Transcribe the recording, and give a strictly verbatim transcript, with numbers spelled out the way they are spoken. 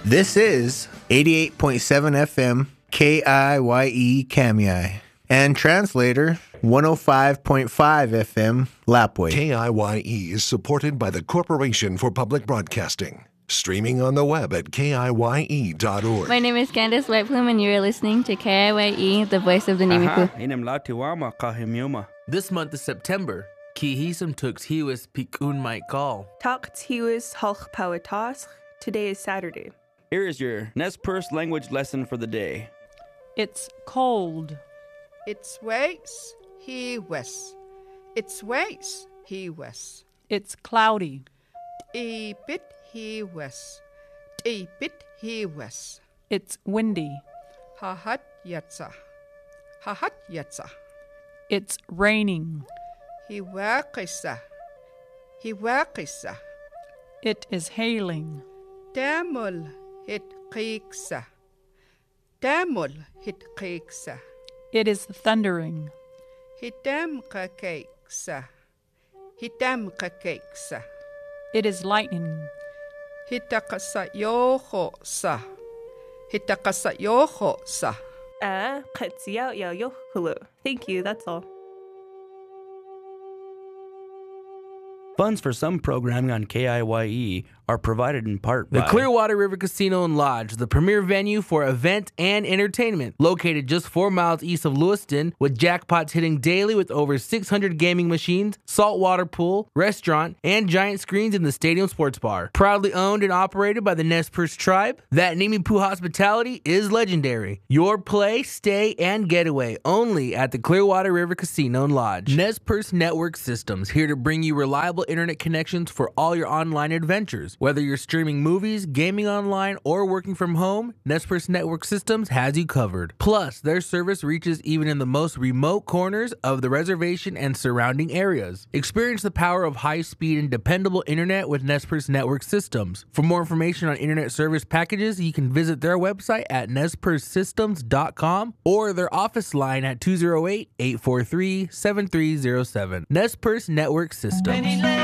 This is eighty-eight point seven F M K I Y E Kamiyai and translator one oh five point five F M Lapwai. K I Y E is supported by the Corporation for Public Broadcasting. Streaming on the web at K I Y E dot org. My name is Candace Whiteplume, and you're listening to K I Y E, the voice of the Nimiku. This month is September. Kihisum tux hiwis pikun might call. Talk tiwis halch pawatas. Today is Saturday. Here is your Nez Perce language lesson for the day. It's cold. It's waits, he wes. It's waits, he wes. It's cloudy. E bit he wes. E bit he wes. It's windy. Ha hat yetsa. Ha hat yetsa. It's raining. He wakisa. He wakisa. It is hailing. Damul hit creeksa. Damul hit creeksa. It is thundering. Hitam kakeksa. Hitam kakeksa. It is lightning. Hitakasa yoho sa. Hitakasa yoho sa. Ah, katsiao yo yo hulu. Thank you, that's all. Funds for some programming on K I Y E are provided in part The by Clearwater River Casino and Lodge, the premier venue for event and entertainment, located just four miles east of Lewiston, with jackpots hitting daily with over six hundred gaming machines, saltwater pool, restaurant, and giant screens in the stadium sports bar. Proudly owned and operated by the Nez Perce tribe, that Nimipu hospitality is legendary. Your play, stay, and getaway only at the Clearwater River Casino and Lodge. Nez Perce Network Systems, here to bring you reliable internet connections for all your online adventures. Whether you're streaming movies, gaming online, or working from home, Nez Perce Network Systems has you covered. Plus, their service reaches even in the most remote corners of the reservation and surrounding areas. Experience the power of high-speed and dependable internet with Nez Perce Network Systems. For more information on internet service packages, you can visit their website at nez perce systems dot com or their office line at two oh eight, eight four three, seven three oh seven. Nez Perce Network Systems.